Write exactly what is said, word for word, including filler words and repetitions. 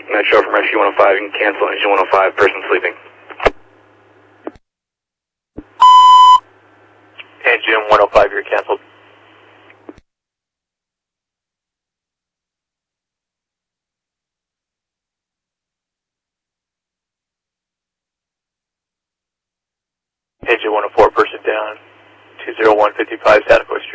Metro from Rescue one oh five, you can cancel Engine one oh five, person sleeping. Engine one oh five, you're canceled. Engine one oh four, person down, two zero one fifty-five, status voice